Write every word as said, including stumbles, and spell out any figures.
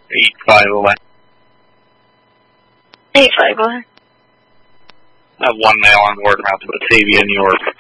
eight five oh. eight five oh. I have one mail on board from out to Batavia, New York.